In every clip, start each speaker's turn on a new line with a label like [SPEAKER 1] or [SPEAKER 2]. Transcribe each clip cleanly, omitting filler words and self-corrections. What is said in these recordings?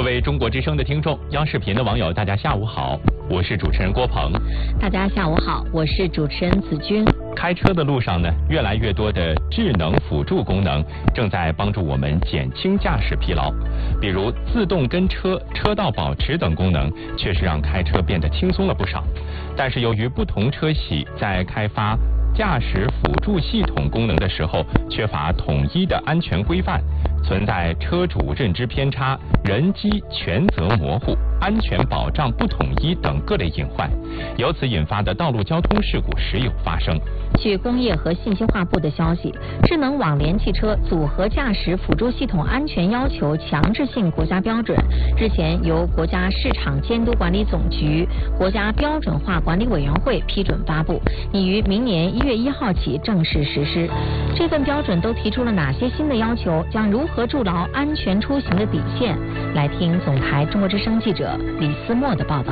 [SPEAKER 1] 位中国之声的听众，央视频的网友，大家下午好，我是主持人郭鹏。
[SPEAKER 2] 大家下午好，我是主持人子君。
[SPEAKER 1] 开车的路上呢，越来越多的智能辅助功能正在帮助我们减轻驾驶疲劳，比如自动跟车、车道保持等功能，确实让开车变得轻松了不少。但是由于不同车企在开发驾驶辅助系统功能的时候缺乏统一的安全规范，存在车主认知偏差、人机权责模糊、安全保障不统一等各类隐患，由此引发的道路交通事故时有发生。
[SPEAKER 2] 据工业和信息化部的消息，智能网联汽车组合驾驶辅助系统安全要求强制性国家标准日前由国家市场监督管理总局、国家标准化管理委员会批准发布，拟于明年1月1号起正式实施。这份标准都提出了哪些新的要求？将如何筑牢安全出行的底线？来听总台中国之声记者李思墨的报道。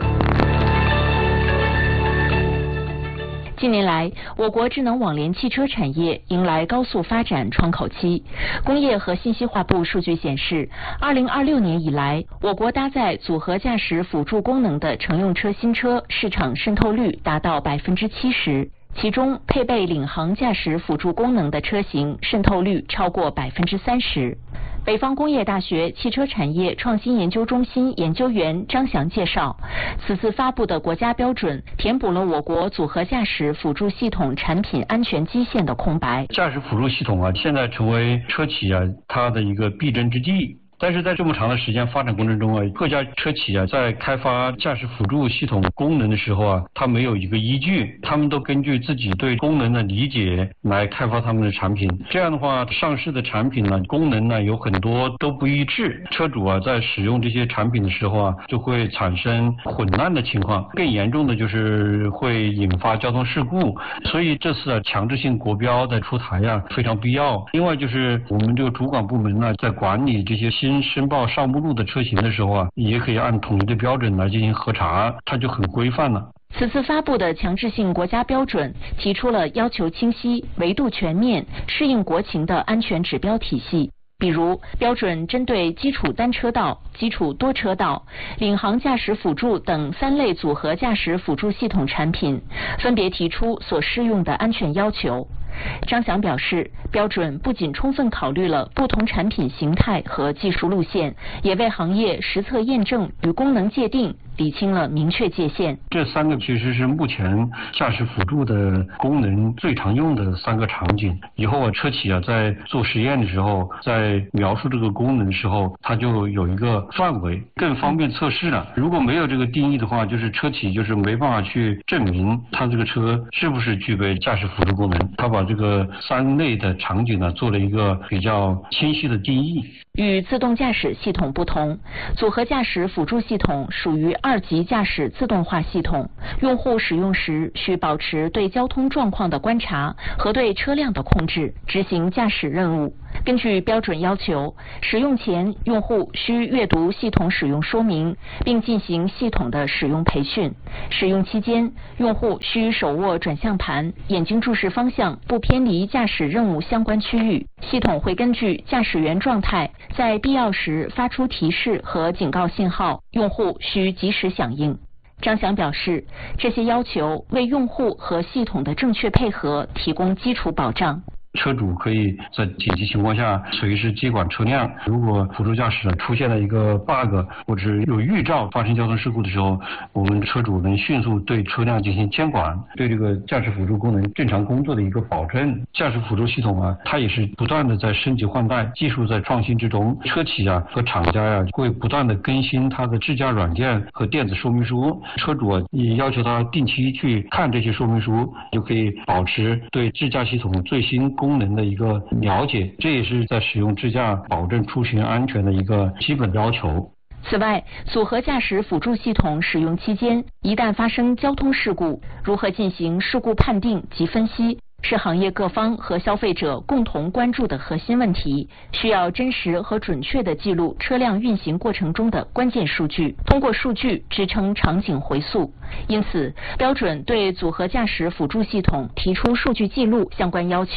[SPEAKER 3] 近年来，我国智能网联汽车产业迎来高速发展窗口期。工业和信息化部数据显示，2026年以来，我国搭载组合驾驶辅助功能的乘用车新车市场渗透率达到70%，其中配备领航驾驶辅助功能的车型渗透率超过30%。北方工业大学汽车产业创新研究中心研究员张翔介绍，此次发布的国家标准填补了我国组合驾驶辅助系统产品安全基线的空白。
[SPEAKER 4] 驾驶辅助系统现在成为车企它的一个必争之地。但是在这么长的时间发展过程中各家车企在开发驾驶辅助系统功能的时候它没有一个依据，他们都根据自己对功能的理解来开发他们的产品。这样的话，上市的产品功能有很多都不一致，车主在使用这些产品的时候就会产生混乱的情况，更严重的就是会引发交通事故。所以这次强制性国标的出台非常必要。另外就是我们这个主管部门在管理这些新申报上目录的车型的时候也可以按统一的标准来进行核查，它就很规范了。
[SPEAKER 3] 此次发布的强制性国家标准提出了要求清晰、维度全面、适应国情的安全指标体系。比如，标准针对基础单车道、基础多车道、领航驾驶辅助等3类组合驾驶辅助系统产品，分别提出所适用的安全要求。张翔表示，标准不仅充分考虑了不同产品形态和技术路线，也为行业实测验证与功能界定理清了明确界限。
[SPEAKER 4] 这3个其实是目前驾驶辅助的功能最常用的3个场景。以后车企在做实验的时候，在描述这个功能的时候，它就有一个范围，更方便测试了。如果没有这个定义的话，就是车企就是没办法去证明它这个车是不是具备驾驶辅助功能。它把这个3类的场景做了一个比较清晰的定义。
[SPEAKER 3] 与自动驾驶系统不同，组合驾驶辅助系统属于2级驾驶自动化系统，用户使用时需保持对交通状况的观察和对车辆的控制，执行驾驶任务。根据标准要求，使用前用户需阅读系统使用说明，并进行系统的使用培训。使用期间，用户需手握转向盘，眼睛注视方向，不偏离驾驶任务相关区域。系统会根据驾驶员状态，在必要时发出提示和警告信号，用户需及时响应。张翔表示，这些要求为用户和系统的正确配合提供基础保障。
[SPEAKER 4] 车主可以在紧急情况下随时接管车辆，如果辅助驾驶出现了一个 bug 或者是有预兆发生交通事故的时候，我们车主能迅速对车辆进行监管，对这个驾驶辅助功能正常工作的一个保证。驾驶辅助系统它也是不断的在升级换代，技术在创新之中，车企和厂家会不断的更新它的智驾软件和电子说明书，车主也要求他定期去看这些说明书，就可以保持对智驾系统最新功能的一个了解，这也是在使用智驾保证出行安全的一个基本要求。
[SPEAKER 3] 此外，组合驾驶辅助系统使用期间，一旦发生交通事故，如何进行事故判定及分析，是行业各方和消费者共同关注的核心问题，需要真实和准确地记录车辆运行过程中的关键数据，通过数据支撑场景回溯。因此，标准对组合驾驶辅助系统提出数据记录相关要求。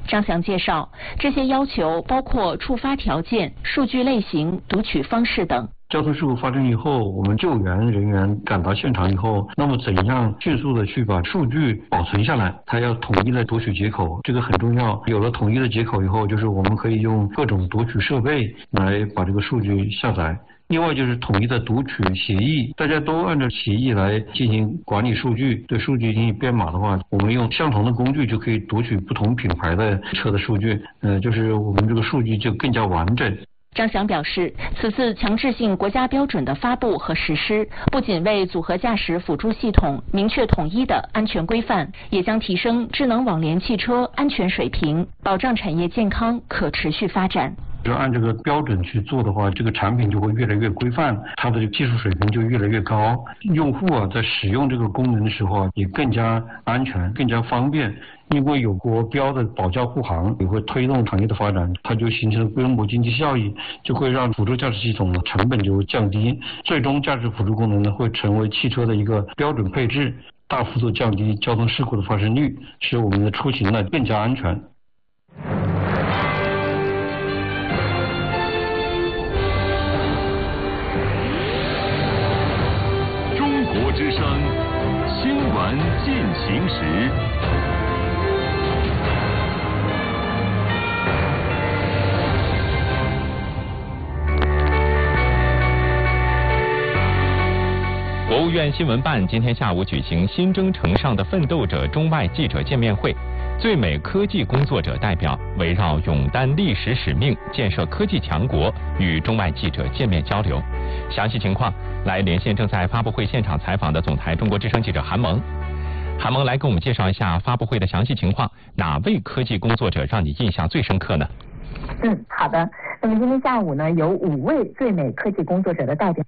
[SPEAKER 3] 张翔介绍，这些要求包括触发条件、数据类型、读取方式等。
[SPEAKER 4] 交通事故发生以后，我们救援人员赶到现场以后，那么怎样迅速的去把数据保存下来？它要统一的读取接口，这个很重要。有了统一的接口以后，就是我们可以用各种读取设备来把这个数据下载。另外就是统一的读取协议，大家都按照协议来进行管理数据，对数据进行编码的话，我们用相同的工具就可以读取不同品牌的车的数据，就是我们这个数据就更加完整。
[SPEAKER 3] 张翔表示，此次强制性国家标准的发布和实施，不仅为组合驾驶辅助系统明确统一的安全规范，也将提升智能网联汽车安全水平，保障产业健康可持续发展。
[SPEAKER 4] 就按这个标准去做的话，这个产品就会越来越规范，它的技术水平就越来越高。用户在使用这个功能的时候也更加安全、更加方便。因为有国标的保驾护航，也会推动行业的发展，它就形成规模经济效益，就会让辅助驾驶系统的成本就降低，最终驾驶辅助功能呢会成为汽车的一个标准配置，大幅度降低交通事故的发生率，使我们的出行呢更加安全。
[SPEAKER 5] 中国之声新闻进行时。
[SPEAKER 1] 国务院新闻办今天下午举行新征程上的奋斗者中外记者见面会，最美科技工作者代表围绕勇担历史使命，建设科技强国，与中外记者见面交流。详细情况来连线正在发布会现场采访的总台中国之声记者韩萌。韩萌来给我们介绍一下发布会的详细情况，哪位科技工作者让你印象最深刻呢？
[SPEAKER 6] 好的。那么今天下午呢，有5位最美科技工作者的代表。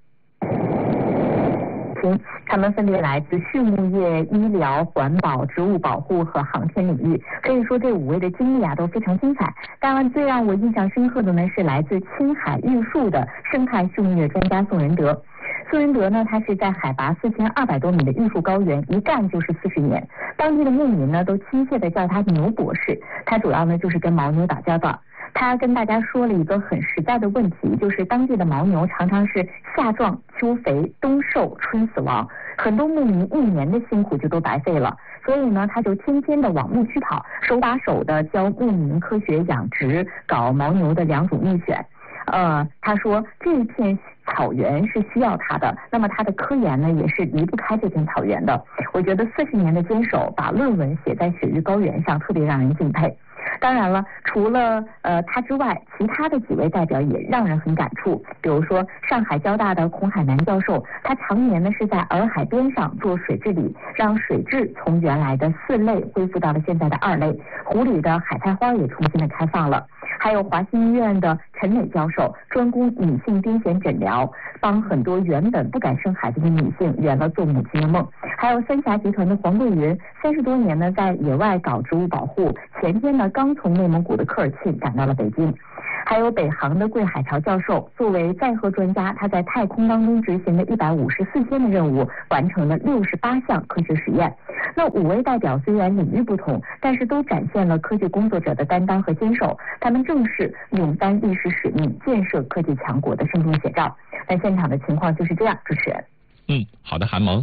[SPEAKER 6] 他们分别来自畜牧业、医疗、环保、植物保护和航天领域，可以说这5位的经历都非常精彩。当然，最让我印象深刻的呢是来自青海玉树的生态畜牧业专家宋仁德。宋仁德呢，他是在海拔4200多米的玉树高原一干就是40年，当地的牧民呢都亲切地叫他牛博士。他主要呢就是跟牦牛打交道。他跟大家说了一个很实在的问题，就是当地的牦牛常常是夏壮秋肥，冬瘦春死亡，很多牧民1年的辛苦就都白费了。所以呢，他就天天的往牧区跑，手把手的教牧民科学养殖，搞牦牛的2种预选。他说这一片草原是需要他的，那么他的科研呢也是离不开这片草原的。我觉得40年的坚守，把论文写在雪域高原上，特别让人敬佩。当然了，除了他之外，其他的几位代表也让人很感触。比如说上海交大的孔海南教授，他常年呢是在洱海边上做水治理，让水质从原来的4类恢复到了现在的2类，湖里的海菜花也重新的开放了。还有华新医院的陈磊教授，专攻女性癫痫诊疗，帮很多原本不敢生孩子的女性圆了做母亲的梦。还有三峡集团的黄桂云，30多年呢在野外搞植物保护，前天呢刚从内蒙古的科尔沁赶到了北京。还有北航的桂海潮教授，作为载荷专家，他在太空当中执行了154天的任务，完成了68项科学实验。那5位代表虽然领域不同，但是都展现了科技工作者的担当和坚守，他们正是勇担历史使命，建设科技强国的生动写照。那现场的情况就是这样，主持人。
[SPEAKER 1] 好的，韩萌。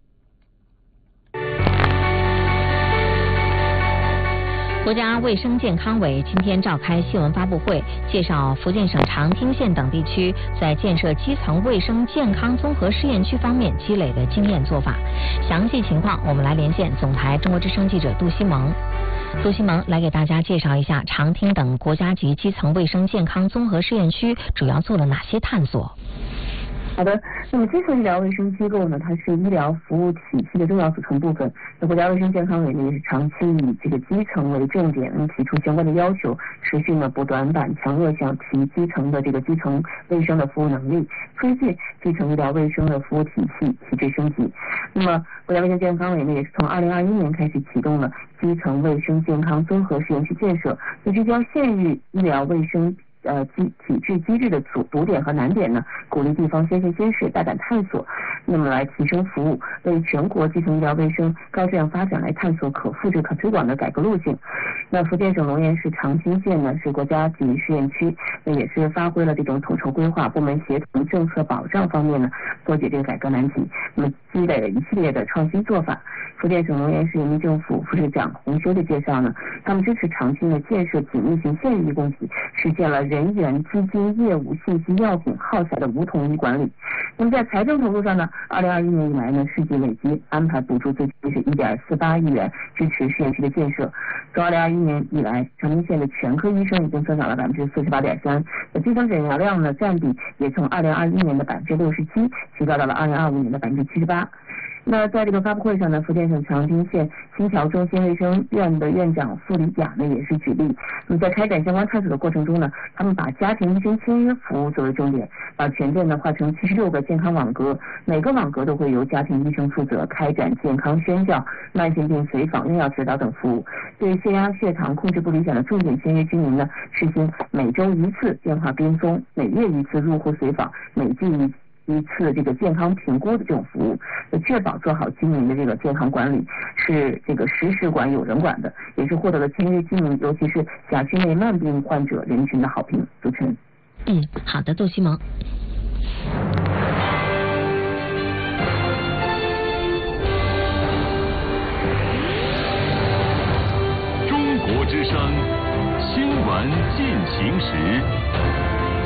[SPEAKER 2] 国家卫生健康委今天召开新闻发布会，介绍福建省长汀县等地区在建设基层卫生健康综合试验区方面积累的经验做法。详细情况，我们来连线总台中国之声记者杜西萌。杜西萌来给大家介绍一下长汀等国家级基层卫生健康综合试验区主要做了哪些探索。
[SPEAKER 6] 好的，那么基层医疗卫生机构呢，它是医疗服务体系的重要组成部分。那国家卫生健康委呢，也是长期以这个基层为重点，提出相关的要求，持续呢补短板、强弱项，提基层的这个基层卫生的服务能力，推进基层医疗卫生的服务体系体制升级。那么国家卫生健康委呢，也是从2021年开始启动了基层卫生健康综合试验区建设，就聚焦县域医疗卫生体制机制的堵点和难点呢，鼓励地方先行先试，大胆探索，那么来提升服务，为全国基层医疗卫生高质量发展来探索可复制、可推广的改革路径。
[SPEAKER 7] 那福建省龙岩市长兴县呢是国家级试验区，那也是发挥了这种统筹规划、部门协同、政策保障方面呢破解这个改革难题，那么积累了一系列的创新做法。福建省龙岩市人民政府副市长洪修的介绍呢，他们支持长兴的建设紧密型县域一共体，实现了人员、资金、业务、信息、药品、耗材的无统一管理。那么在财政投入上呢，2021年以来呢，市级累计安排补助最低是1.48亿元，支持试验区的建设。从2021年以来，长兴县的全科医生已经增长了48.3%，基层诊疗量呢占比也从2021年的67%提高到了2025年的78%。那在这个发布会上呢，福建省长兴县新桥中心卫生院的院长傅礼甲呢也是举例，那么在开展相关探索的过程中呢，他们把家庭医生签约服务作为重点，把全镇呢划成76个健康网格，每个网格都会由家庭医生负责开展健康宣教、慢性病随访、用药指导等服务。对血压、血糖控制不理想的重点签约居民呢，实行每周1次电话跟踪，每月1次入户随访，每季一次这个健康评估的这种服务，确保做好居民的这个健康管理，是这个实时管有人管的，也是获得了签约居民，尤其是辖区内慢病患者人群的好评。主持人。
[SPEAKER 2] 好的，杜西蒙。
[SPEAKER 5] 中国之声新闻进行时。